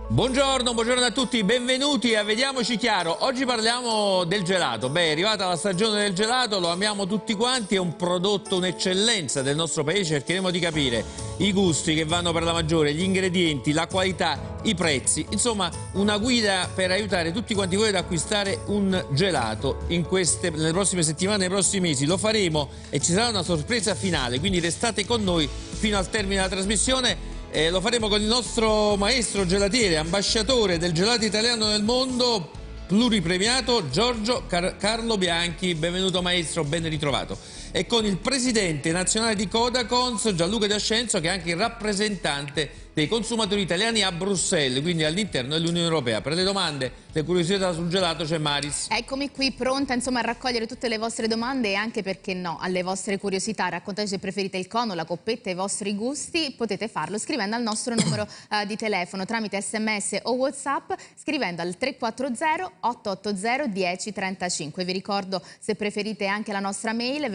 Buongiorno a tutti, benvenuti a Vediamoci Chiaro. Oggi parliamo del gelato. Beh, è arrivata la stagione del gelato, lo amiamo tutti quanti, è un prodotto, un'eccellenza del nostro paese. Cercheremo di capire i gusti che vanno per la maggiore, gli ingredienti, la qualità, i prezzi. Insomma, una guida per aiutare tutti quanti voi ad acquistare un gelato nelle prossime settimane, nei prossimi mesi. Lo faremo e ci sarà una sorpresa finale, quindi restate con noi fino al termine della trasmissione. Lo faremo con il nostro maestro gelatiere, ambasciatore del gelato italiano nel mondo, pluripremiato Giorgio Carlo Bianchi. Benvenuto maestro, ben ritrovato. E con il presidente nazionale di Codacons, Gianluca D'Ascenzo, che è anche il rappresentante dei consumatori italiani a Bruxelles, quindi all'interno dell'Unione Europea. Per le domande, le curiosità sul gelato c'è Maris. Eccomi qui pronta insomma a raccogliere tutte le vostre domande e anche, perché no, alle vostre curiosità. Raccontate se preferite il cono, la coppetta, i vostri gusti. Potete farlo scrivendo al nostro numero di telefono tramite SMS o WhatsApp, scrivendo al 340 880 1035. Vi ricordo, se preferite, anche la nostra mail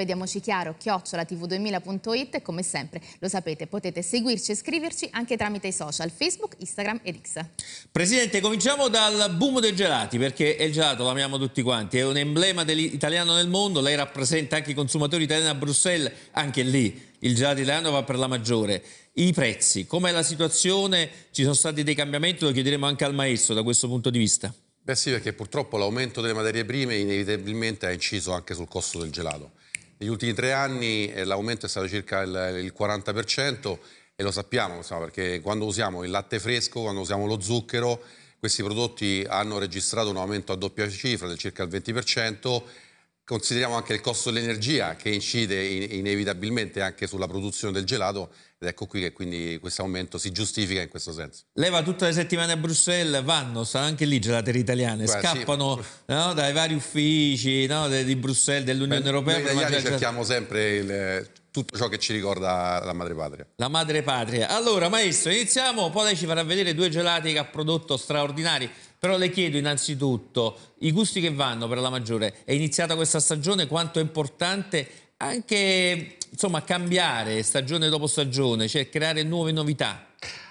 vediamocichiaro@tv2000.it, e come sempre lo sapete, potete seguirci e scriverci anche tramite i social Facebook, Instagram ed X. Presidente, cominciamo dal boom dei gelati, perché il gelato lo amiamo tutti quanti, è un emblema italiano nel mondo. Lei rappresenta anche i consumatori italiani a Bruxelles, anche lì il gelato italiano va per la maggiore. I prezzi, com'è la situazione? Ci sono stati dei cambiamenti, lo chiederemo anche al maestro da questo punto di vista. Beh sì, perché purtroppo l'aumento delle materie prime inevitabilmente ha inciso anche sul costo del gelato. Negli ultimi 3 anni l'aumento è stato circa il 40%, e lo sappiamo, perché quando usiamo il latte fresco, quando usiamo lo zucchero, questi prodotti hanno registrato un aumento a doppia cifra del circa il 20%. Consideriamo anche il costo dell'energia, che incide inevitabilmente anche sulla produzione del gelato, ed ecco qui che quindi questo aumento si giustifica in questo senso. Lei va tutte le settimane a Bruxelles, stanno anche lì gelaterie italiane, scappano sì, no, dai vari uffici, no, di Bruxelles, dell'Unione Europea. Noi italiani cerchiamo sempre tutto ciò che ci ricorda la madrepatria. La madrepatria. Allora maestro, iniziamo, poi lei ci farà vedere 2 gelati che ha prodotto straordinari. Però le chiedo innanzitutto i gusti che vanno per la maggiore. È iniziata questa stagione, quanto è importante anche insomma cambiare stagione dopo stagione, cioè creare nuove novità.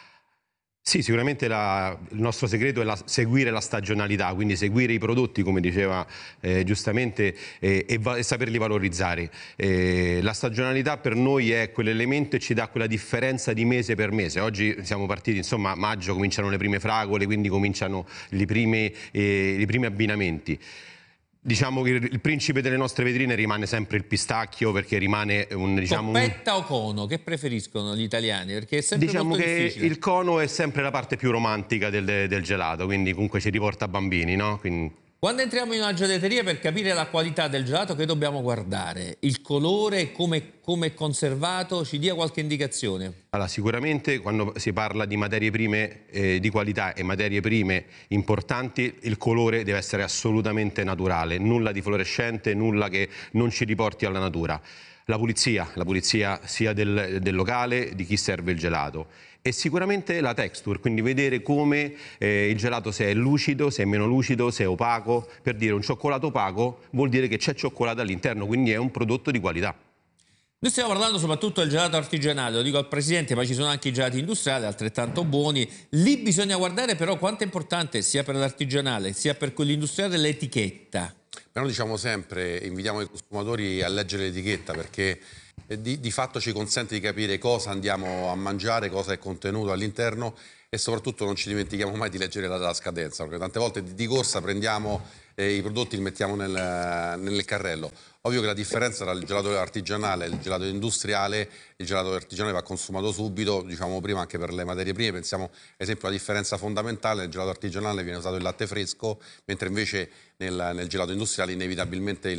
Sì, sicuramente il nostro segreto è seguire la stagionalità, quindi seguire i prodotti, come diceva giustamente, e saperli valorizzare. La stagionalità per noi è quell'elemento e ci dà quella differenza di mese per mese. Oggi siamo partiti, insomma, a maggio cominciano le prime fragole, quindi cominciano i primi abbinamenti. Diciamo che il principe delle nostre vetrine rimane sempre il pistacchio, perché rimane coppetta o cono? Che preferiscono gli italiani? Perché è sempre molto difficile. Il cono è sempre la parte più romantica del gelato, quindi comunque ci riporta bambini, no? Quando entriamo in una gelateria, per capire la qualità del gelato, che dobbiamo guardare? Il colore, come è conservato, ci dia qualche indicazione? Allora, sicuramente quando si parla di materie prime di qualità e materie prime importanti, il colore deve essere assolutamente naturale, nulla di fluorescente, nulla che non ci riporti alla natura. La pulizia sia del locale, di chi serve il gelato. E sicuramente la texture, quindi vedere come il gelato, se è lucido, se è meno lucido, se è opaco. Per dire, un cioccolato opaco vuol dire che c'è cioccolato all'interno, quindi è un prodotto di qualità. Noi stiamo parlando soprattutto del gelato artigianale, lo dico al Presidente, ma ci sono anche i gelati industriali altrettanto buoni. Lì bisogna guardare però quanto è importante, sia per l'artigianale sia per quello industriale, l'etichetta. Però diciamo sempre, invitiamo i consumatori a leggere l'etichetta, perché di fatto ci consente di capire cosa andiamo a mangiare, cosa è contenuto all'interno, e soprattutto non ci dimentichiamo mai di leggere la scadenza, perché tante volte di corsa prendiamo i prodotti e li mettiamo nel carrello. Ovvio che la differenza tra il gelato artigianale e il gelato industriale: il gelato artigianale va consumato subito, diciamo prima, anche per le materie prime. Pensiamo ad esempio alla differenza fondamentale: nel gelato artigianale viene usato il latte fresco, mentre invece nel gelato industriale inevitabilmente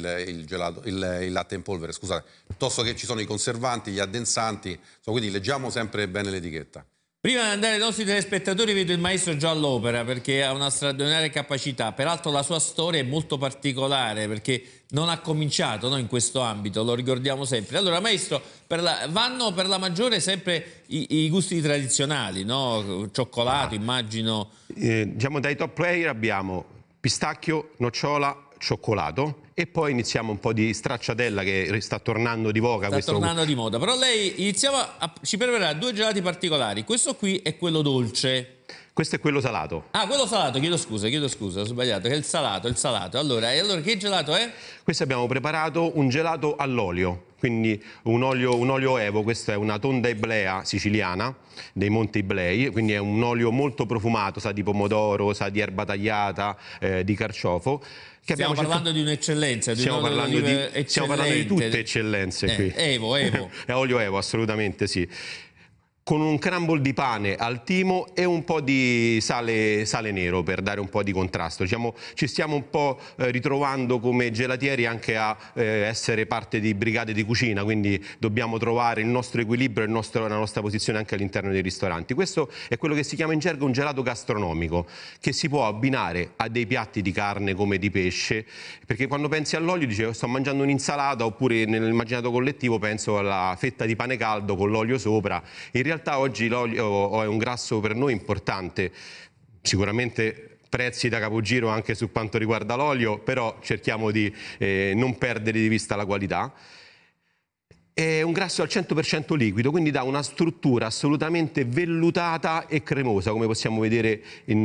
il latte in polvere, scusate, piuttosto che ci sono i conservanti, gli addensanti, quindi leggiamo sempre bene l'etichetta. Prima di andare ai nostri telespettatori, vedo il maestro già all'opera, perché ha una straordinaria capacità. Peraltro la sua storia è molto particolare, perché non ha cominciato, no, in questo ambito, lo ricordiamo sempre. Allora maestro, vanno per la maggiore sempre i gusti tradizionali, no? Cioccolato, immagino. Diciamo, dai top player abbiamo pistacchio, nocciola, cioccolato, e poi iniziamo un po' di stracciatella, che sta tornando di voga. Tornando di moda. Però lei ci preparerà 2 gelati particolari. Questo qui è quello dolce. Questo è quello salato. Ah, quello salato, chiedo scusa, ho sbagliato, che è il salato. Allora, che gelato è? Questo abbiamo preparato un gelato all'olio, quindi un olio Evo, questa è una tonda Iblea siciliana dei Monti Iblei, quindi è un olio molto profumato, sa di pomodoro, sa di erba tagliata, di carciofo. Stiamo parlando di un'eccellenza, stiamo parlando di tutte eccellenze qui. Evo. È olio Evo, assolutamente sì. Con un crumble di pane al timo e un po' di sale nero per dare un po' di contrasto. Diciamo, ci stiamo un po' ritrovando come gelatieri anche a essere parte di brigate di cucina, quindi dobbiamo trovare il nostro equilibrio e la nostra posizione anche all'interno dei ristoranti. Questo è quello che si chiama in gergo un gelato gastronomico, che si può abbinare a dei piatti di carne come di pesce, perché quando pensi all'olio dici sto mangiando un'insalata, oppure nell'immaginato collettivo penso alla fetta di pane caldo con l'olio sopra. In realtà oggi l'olio è un grasso per noi importante, sicuramente prezzi da capogiro anche su quanto riguarda l'olio, però cerchiamo di non perdere di vista la qualità. È un grasso al 100% liquido, quindi dà una struttura assolutamente vellutata e cremosa, come possiamo vedere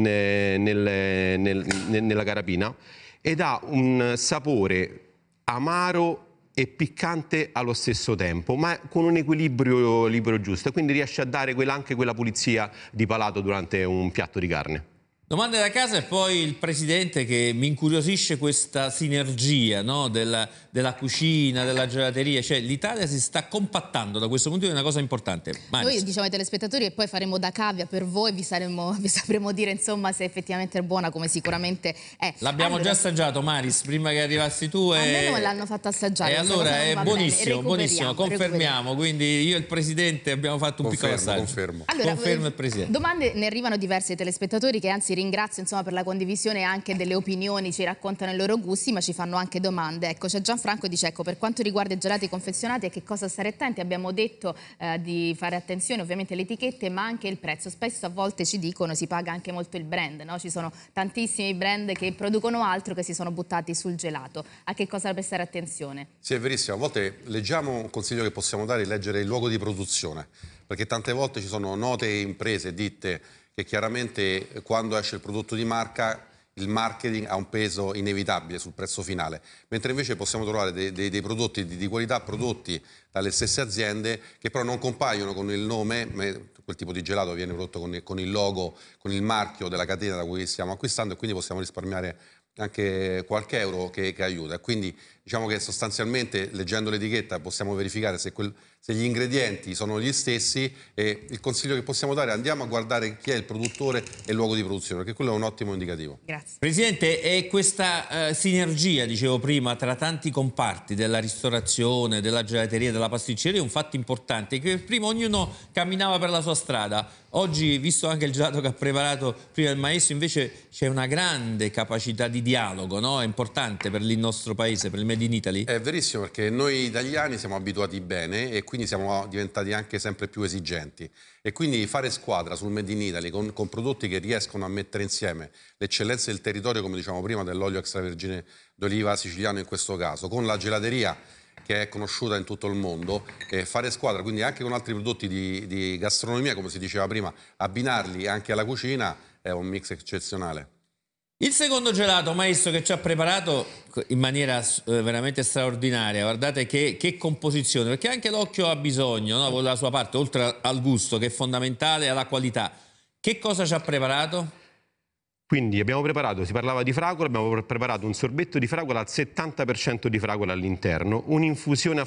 nella carapina, ed ha un sapore amaro e piccante allo stesso tempo, ma con un equilibrio giusto, e quindi riesce a dare anche quella pulizia di palato durante un piatto di carne. Domande da casa e poi il Presidente, che mi incuriosisce questa sinergia, no? della cucina, della gelateria, cioè l'Italia si sta compattando da questo punto di vista, è una cosa importante. Noi diciamo ai telespettatori e poi faremo da cavia per voi, vi sapremo dire insomma se effettivamente è buona, come sicuramente è. L'abbiamo già assaggiato, Maris, prima che arrivassi tu. A me non l'hanno fatto assaggiare. E allora è buonissimo, confermiamo, quindi io e il Presidente abbiamo fatto un piccolo assaggio. Confermo il Presidente. Domande ne arrivano diverse ai telespettatori, che anzi ringrazio insomma per la condivisione anche delle opinioni, ci raccontano i loro gusti, ma ci fanno anche domande. Ecco, c'è Gianfranco, dice, ecco, per quanto riguarda i gelati confezionati a che cosa stare attenti? Abbiamo detto di fare attenzione ovviamente alle etichette, ma anche il prezzo. Spesso a volte ci dicono si paga anche molto il brand, no? Ci sono tantissimi brand che producono altro che si sono buttati sul gelato. A che cosa prestare attenzione? Sì, è verissimo. A volte leggiamo, un consiglio che possiamo dare è leggere il luogo di produzione, perché tante volte ci sono note imprese, ditte, che chiaramente quando esce il prodotto di marca il marketing ha un peso inevitabile sul prezzo finale, mentre invece possiamo trovare dei prodotti di qualità prodotti dalle stesse aziende che però non compaiono con il nome, quel tipo di gelato viene prodotto con il logo, con il marchio della catena da cui stiamo acquistando, e quindi possiamo risparmiare anche qualche euro che aiuta. Quindi diciamo che sostanzialmente leggendo l'etichetta possiamo verificare se gli ingredienti sono gli stessi, e il consiglio che possiamo dare è andiamo a guardare chi è il produttore e il luogo di produzione, perché quello è un ottimo indicativo. Grazie. Presidente, è questa sinergia, dicevo prima, tra tanti comparti della ristorazione, della gelateria, della pasticceria, è un fatto importante, che prima ognuno camminava per la sua strada. Oggi, visto anche il gelato che ha preparato prima il maestro, invece c'è una grande capacità di dialogo, no? È importante per il nostro paese, per il Made in Italy? È verissimo, perché noi italiani siamo abituati bene e quindi siamo diventati anche sempre più esigenti, e quindi fare squadra sul Made in Italy con prodotti che riescono a mettere insieme le eccellenze del territorio, come diciamo prima, dell'olio extravergine d'oliva siciliano in questo caso, con la gelateria che è conosciuta in tutto il mondo, fare squadra quindi anche con altri prodotti di gastronomia, come si diceva prima, abbinarli anche alla cucina, è un mix eccezionale. Il secondo gelato, maestro, che ci ha preparato in maniera veramente straordinaria, guardate che composizione, perché anche l'occhio ha bisogno, no? La sua parte, oltre al gusto che è fondamentale, alla qualità. Che cosa ci ha preparato? Quindi abbiamo preparato, si parlava di fragola, abbiamo preparato un sorbetto di fragola al 70% di fragola all'interno, un'infusione a